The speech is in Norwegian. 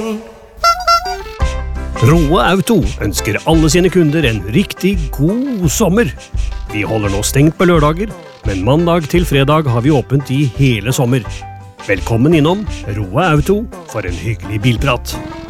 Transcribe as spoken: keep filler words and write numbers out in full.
Roa Auto ønsker alle sine kunder en riktig god sommer. Vi holder nå stengt på lørdager, men mandag til fredag har vi åpent i hele sommer. Velkommen innom Roa Auto for en hyggelig bilprat.